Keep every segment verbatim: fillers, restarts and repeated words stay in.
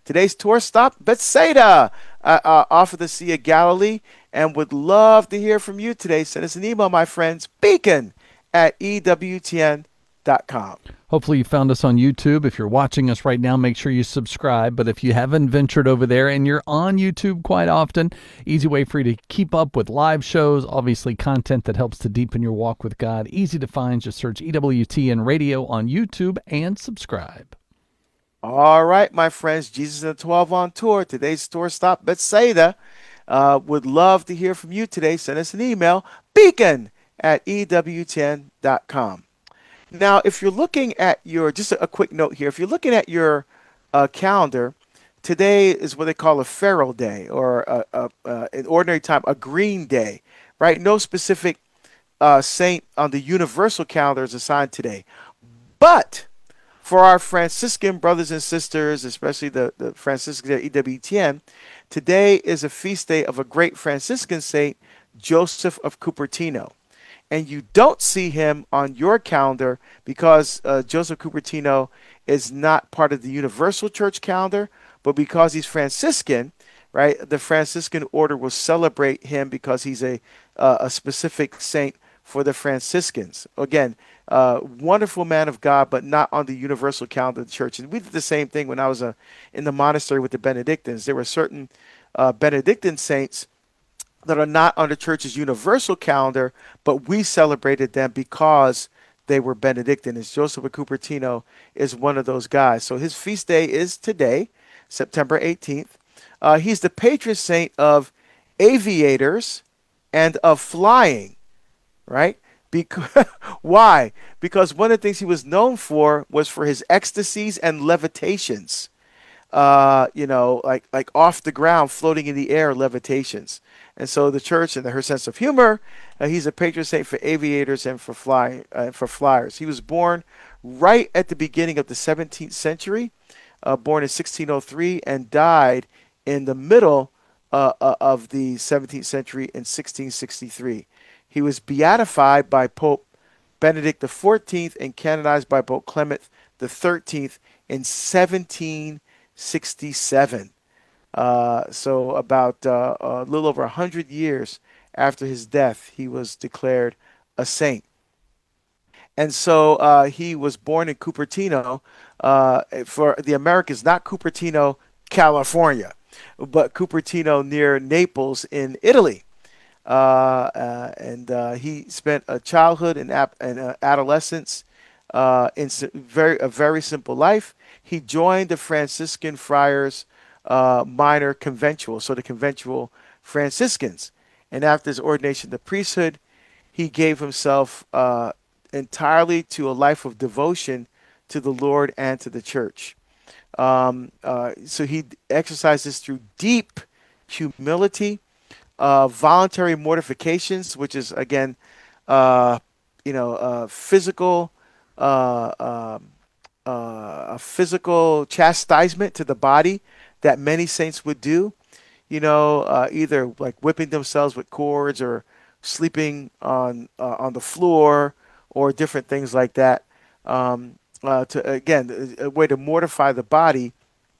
Today's tour stop, Bethsaida, uh, uh, off of the Sea of Galilee, and would love to hear from you today. Send us an email, my friends, beacon at E W T N dot com. Hopefully you found us on YouTube. If you're watching us right now, make sure you subscribe. But if you haven't ventured over there and you're on YouTube quite often, easy way for you to keep up with live shows, obviously content that helps to deepen your walk with God. Easy to find. Just search E W T N Radio on YouTube and subscribe. All right, my friends, Jesus and the twelve on tour. Today's tour stop, Bethsaida. Uh, would love to hear from you today. Send us an email, beacon at E W T N dot com. Now, if you're looking at your, just a, a quick note here, if you're looking at your uh, calendar, today is what they call a feral day, or a, a, a, an ordinary time, a green day, right? No specific uh, saint on the universal calendar is assigned today. But for our Franciscan brothers and sisters, especially the, the Franciscans at E W T N, today is a feast day of a great Franciscan saint, Joseph of Cupertino. And you don't see him on your calendar because uh, Joseph Cupertino is not part of the Universal Church calendar, but because he's Franciscan, right? The Franciscan order will celebrate him because he's a uh, a specific saint for the Franciscans. Again, uh, wonderful man of God, but not on the Universal calendar of the church. And we did the same thing when I was uh, in the monastery with the Benedictines. There were certain uh, Benedictine saints that are not on the church's universal calendar, but we celebrated them because they were Benedictine. And Joseph of Cupertino is one of those guys. So his feast day is today, September eighteenth. Uh, he's the patron saint of aviators and of flying, right? Because, why? Because one of the things he was known for was for his ecstasies and levitations. Uh, you know, like like off the ground, floating in the air, levitations. And so the church and her sense of humor, uh, he's a patron saint for aviators and for fly uh, for flyers. He was born right at the beginning of the seventeenth century, uh, born in sixteen oh three, and died in the middle uh, uh, of the seventeenth century in sixteen sixty-three. He was beatified by Pope Benedict the fourteenth and canonized by Pope Clement the thirteenth in seventeen sixty-seven. Uh, so about uh, a little over one hundred years after his death, he was declared a saint. And so uh, he was born in Cupertino. Uh, for the Americans, not Cupertino, California, but Cupertino near Naples in Italy. Uh, uh, and uh, he spent a childhood and, ap- and uh, adolescence uh, in s- very a very simple life. He joined the Franciscan friars uh, minor conventual, so the conventual Franciscans. And after his ordination to priesthood, he gave himself uh, entirely to a life of devotion to the Lord and to the church. Um, uh, so he exercised this through deep humility, uh, voluntary mortifications, which is again, uh, you know, uh, physical, uh, um, uh, a physical chastisement to the body that many saints would do. You know, uh, either like whipping themselves with cords or sleeping on uh, on the floor or different things like that. Um, uh, to again, a, a way to mortify the body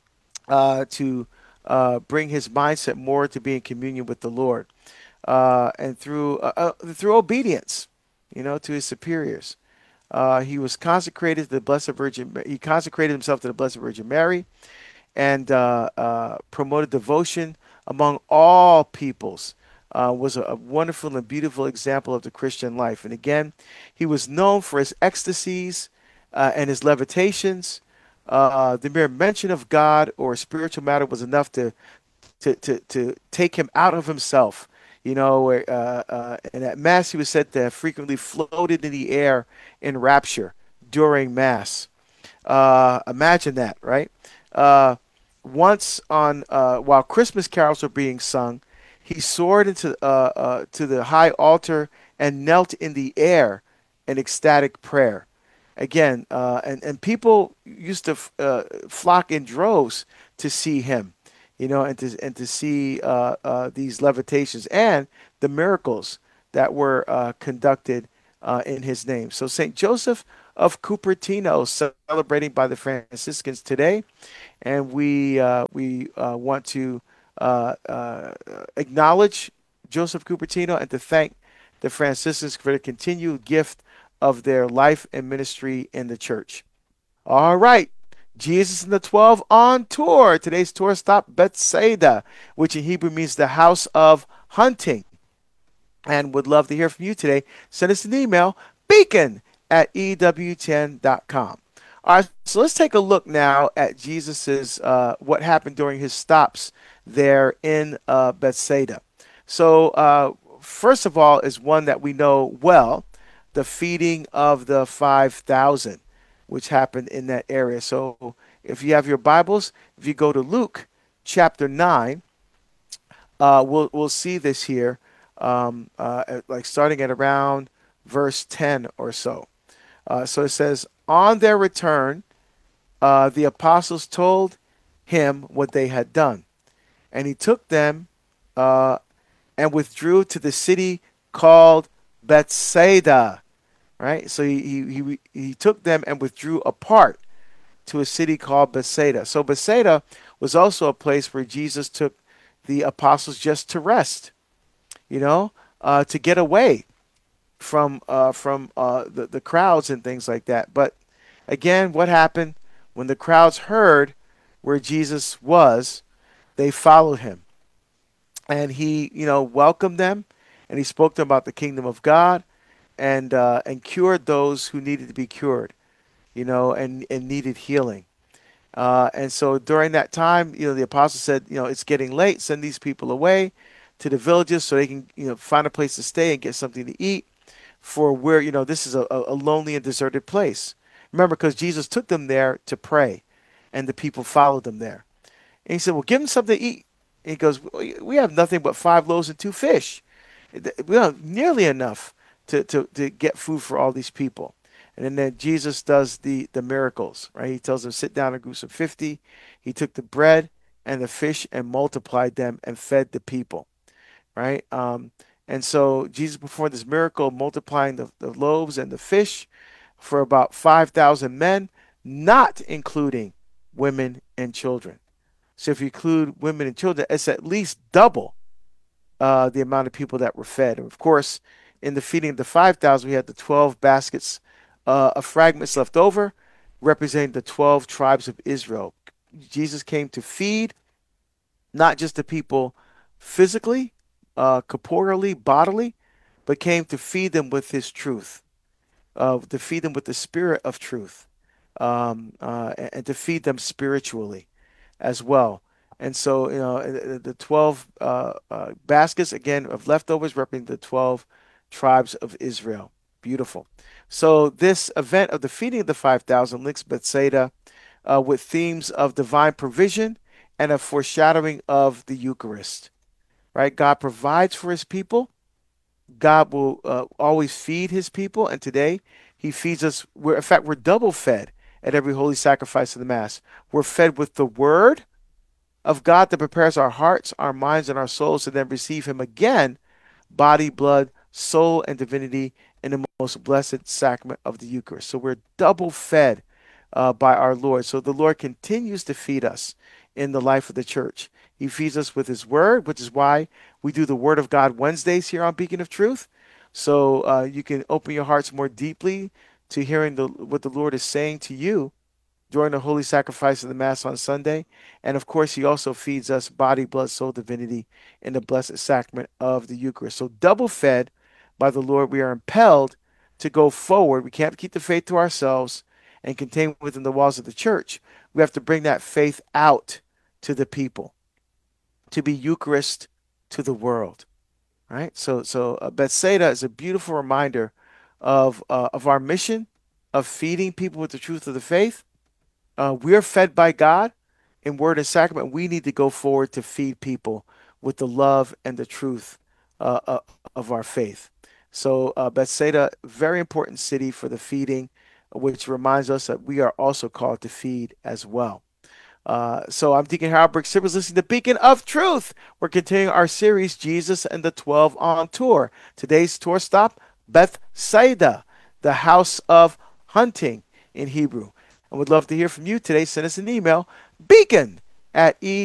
uh, to uh, bring his mindset more to be in communion with the Lord, uh, and through uh, uh, through obedience, you know, to his superiors. Uh, he was consecrated to the Blessed Virgin. He consecrated himself to the Blessed Virgin Mary, and uh, uh, promoted devotion among all peoples. Uh, was a, a wonderful and beautiful example of the Christian life. And again, he was known for his ecstasies uh, and his levitations. Uh, the mere mention of God or spiritual matter was enough to to to, to take him out of himself. You know, where, uh, uh, and at Mass he was said to have frequently floated in the air in rapture during Mass. Uh, imagine that, right? Uh, once on uh, while Christmas carols were being sung, he soared into uh, uh, to the high altar and knelt in the air in ecstatic prayer. Again, uh, and and people used to f- uh, flock in droves to see him, you know, and to and to see uh, uh, these levitations and the miracles that were uh, conducted uh, in his name. So Saint Joseph of Cupertino, celebrating by the Franciscans today. And we uh, we uh, want to uh, uh, acknowledge Joseph Cupertino and to thank the Franciscans for the continued gift of their life and ministry in the church. All right. Jesus and the twelve on tour. Today's tour stop, Bethsaida, which in Hebrew means the house of hunting. And would love to hear from you today. Send us an email, beacon at E W ten dot com. All right, so let's take a look now at Jesus's uh, what happened during his stops there in uh, Bethsaida. So uh, first of all is one that we know well, the feeding of the five thousand, which happened in that area. So if you have your Bibles, if you go to Luke chapter nine, uh, we'll we'll see this here, um, uh, at- like starting at around verse ten or so. Uh, so it says, on their return, uh, the apostles told him what they had done, and he took them uh, and withdrew to the city called Bethsaida. Right? So he, he, he, he took them and withdrew apart to a city called Bethsaida. So Bethsaida was also a place where Jesus took the apostles just to rest, you know, uh, to get away from uh, from uh, the, the crowds and things like that. But again, what happened when the crowds heard where Jesus was? They followed him, and he, you know, welcomed them, and he spoke to them about the kingdom of God, and uh, and cured those who needed to be cured, you know, and and needed healing. Uh, and so during that time, you know, the apostle said, you know, it's getting late. Send these people away to the villages so they can, you know, find a place to stay and get something to eat. For where, you know, this is a, a lonely and deserted place. Remember, because Jesus took them there to pray, and the people followed them there. And he said, well, give them something to eat. And he goes, we have nothing but five loaves and two fish. We don't have nearly enough to, to, to get food for all these people. And then Jesus does the, the miracles, right? He tells them, sit down in groups of fifty. He took the bread and the fish and multiplied them and fed the people, right? Um, and so Jesus performed this miracle, multiplying the, the loaves and the fish for about five thousand men, not including women and children. So if you include women and children, it's at least double uh, the amount of people that were fed. And of course, in the feeding of the five thousand, we had the twelve baskets uh, of fragments left over, representing the twelve tribes of Israel. Jesus came to feed not just the people physically, uh, corporeally, bodily, but came to feed them with his truth, uh, to feed them with the spirit of truth, um, uh, and, and to feed them spiritually as well. And so, you know, the the twelve uh, uh, baskets, again, of leftovers representing the twelve tribes of Israel. Beautiful. So this event of the feeding of the five thousand links Bethsaida uh, with themes of divine provision and a foreshadowing of the Eucharist, right? God provides for his people. God will uh, always feed his people. And today he feeds us. We're, in fact, we're double fed at every holy sacrifice of the Mass. We're fed with the word of God that prepares our hearts, our minds, and our souls to then receive him again, body, blood, soul, and divinity in the most blessed sacrament of the Eucharist. So we're double fed uh, by our Lord. So the Lord continues to feed us in the life of the church. He feeds us with his word, which is why we do the Word of God Wednesdays here on Beacon of Truth. So uh, you can open your hearts more deeply to hearing the, what the Lord is saying to you during the holy sacrifice of the Mass on Sunday. And of course, he also feeds us body, blood, soul, divinity in the blessed sacrament of the Eucharist. So double fed by the Lord, we are impelled to go forward. We can't keep the faith to ourselves and contain within the walls of the church. We have to bring that faith out to the people, to be Eucharist to the world, right? So, so uh, Bethsaida is a beautiful reminder of uh, of our mission of feeding people with the truth of the faith. Uh, we're fed by God in word and sacrament. We need to go forward to feed people with the love and the truth uh, uh, of our faith. So uh, Bethsaida, very important city for the feeding, which reminds us that we are also called to feed as well. Uh, so I'm Deacon Harold Brick Sippers, listening to Beacon of Truth. We're continuing our series, Jesus and the twelve on tour. Today's tour stop, Bethsaida, the house of hunting in Hebrew. And would love to hear from you today. Send us an email, beacon at e